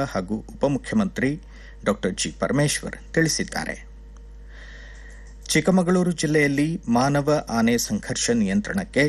ಹಾಗೂ ಉಪಮುಖ್ಯಮಂತ್ರಿ ಡಾ ಜಿ ಪರಮೇಶ್ವರ್ ತಿಳಿಸಿದ್ದಾರೆ. ಚಿಕ್ಕಮಗಳೂರು ಜಿಲ್ಲೆಯಲ್ಲಿ ಮಾನವ ಆನೆ ಸಂಘರ್ಷ ನಿಯಂತ್ರಣಕ್ಕೆ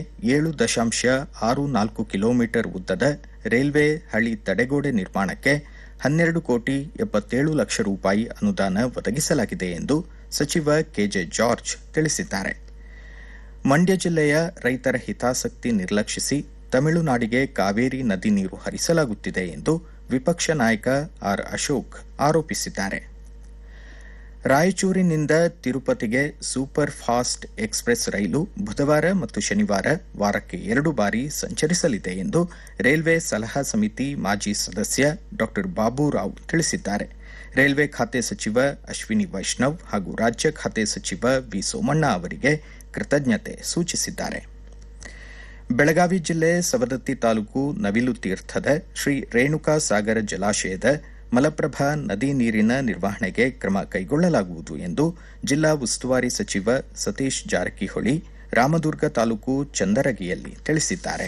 7.64 ಕಿಲೋಮೀಟರ್ ಉದ್ದದ ರೈಲ್ವೆ ಹಳಿ ತಡೆಗೋಡೆ ನಿರ್ಮಾಣಕ್ಕೆ 12,77 ಲಕ್ಷ ರೂಪಾಯಿ ಅನುದಾನ ಒದಗಿಸಲಾಗಿದೆ ಎಂದು ಸಚಿವ ಕೆಜೆ ಜಾರ್ಜ್ ತಿಳಿಸಿದ್ದಾರೆ. ಮಂಡ್ಯ ಜಿಲ್ಲೆಯ ರೈತರ ಹಿತಾಸಕ್ತಿ ನಿರ್ಲಕ್ಷಿಸಿ ತಮಿಳುನಾಡಿಗೆ ಕಾವೇರಿ ನದಿ ನೀರು ಹರಿಸಲಾಗುತ್ತಿದೆ ಎಂದು ವಿಪಕ್ಷ ನಾಯಕ ಆರ್ ಅಶೋಕ್ ಆರೋಪಿಸಿದ್ದಾರೆ. ರಾಯಚೂರಿನಿಂದ ತಿರುಪತಿಗೆ ಸೂಪರ್ ಫಾಸ್ಟ್ ಎಕ್ಸ್ಪ್ರೆಸ್ ರೈಲು ಬುಧವಾರ ಮತ್ತು ಶನಿವಾರ ವಾರಕ್ಕೆ 2 ಬಾರಿ ಸಂಚರಿಸಲಿದೆ ಎಂದು ರೈಲ್ವೆ ಸಲಹಾ ಸಮಿತಿ ಮಾಜಿ ಸದಸ್ಯ ಡಾ ಬಾಬುರಾವ್ ತಿಳಿಸಿದ್ದಾರೆ. ರೈಲ್ವೆ ಖಾತೆ ಸಚಿವ ಅಶ್ವಿನಿ ವೈಷ್ಣವ್ ಹಾಗೂ ರಾಜ್ಯ ಖಾತೆ ಸಚಿವ ವಿ ಸೋಮಣ್ಣ ಅವರಿಗೆ ಕೃತಜ್ಞತೆ ಸೂಚಿಸಿದ್ದಾರೆ. ಬೆಳಗಾವಿ ಜಿಲ್ಲೆ ಸವದತ್ತಿ ತಾಲೂಕು ನವಿಲು ತೀರ್ಥದ ಶ್ರೀ ರೇಣುಕಾ ಸಾಗರ ಜಲಾಶಯದ ಮಲಪ್ರಭಾ ನದಿ ನೀರಿನ ನಿರ್ವಹಣೆಗೆ ಕ್ರಮ ಕೈಗೊಳ್ಳಲಾಗುವುದು ಎಂದು ಜಿಲ್ಲಾ ಉಸ್ತುವಾರಿ ಸಚಿವ ಸತೀಶ್ ಜಾರಕಿಹೊಳಿ ರಾಮದುರ್ಗ ತಾಲೂಕು ಚಂದರಗಿಯಲ್ಲಿ ತಿಳಿಸಿದ್ದಾರೆ.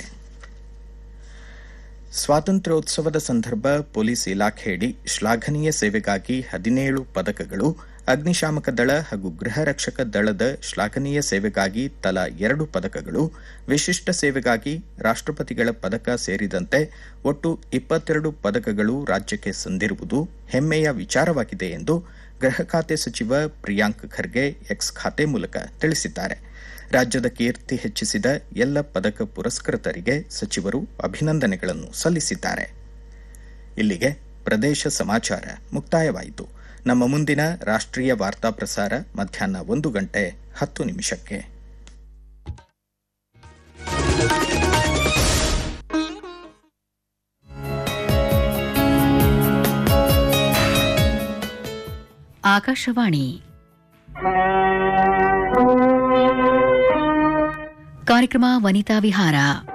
ಸ್ವಾತಂತ್ರ್ಯೋತ್ಸವದ ಸಂದರ್ಭ ಪೊಲೀಸ್ ಇಲಾಖೆಯಡಿ ಶ್ಲಾಘನೀಯ ಸೇವೆಗಾಗಿ 17 ಪದಕಗಳು, ಅಗ್ನಿಶಾಮಕ ದಳ ಹಾಗೂ ಗೃಹ ರಕ್ಷಕ ದಳದ ಶ್ಲಾಘನೀಯ ಸೇವೆಗಾಗಿ ತಲಾ 2 ಪದಕಗಳು, ವಿಶಿಷ್ಟ ಸೇವೆಗಾಗಿ ರಾಷ್ಟ್ರಪತಿಗಳ ಪದಕ ಸೇರಿದಂತೆ ಒಟ್ಟು 22 ಪದಕಗಳು ರಾಜ್ಯಕ್ಕೆ ಸಂದಿರುವುದು ಹೆಮ್ಮೆಯ ವಿಚಾರವಾಗಿದೆ ಎಂದು ಗೃಹ ಖಾತೆ ಸಚಿವ ಪ್ರಿಯಾಂಕ್ ಖರ್ಗೆ ಎಕ್ಸ್ ಖಾತೆ ಮೂಲಕ ತಿಳಿಸಿದ್ದಾರೆ. ರಾಜ್ಯದ ಕೀರ್ತಿ ಹೆಚ್ಚಿಸಿದ ಎಲ್ಲ ಪದಕ ಪುರಸ್ಕೃತರಿಗೆ ಸಚಿವರು ಅಭಿನಂದನೆಗಳನ್ನು ಸಲ್ಲಿಸಿದ್ದಾರೆ. ಇಲ್ಲಿಗೆ ಪ್ರದೇಶ ಸಮಾಚಾರ ಮುಕ್ತಾಯವಾಯಿತು. ನಮ್ಮ ಮುಂದಿನ ರಾಷ್ಟ್ರೀಯ ವಾರ್ತಾ ಪ್ರಸಾರ ಮಧ್ಯಾಹ್ನ 1:10 ಆಕಾಶವಾಣಿ ಕಾರ್ಯಕ್ರಮ ವನಿತಾ ವಿಹಾರ.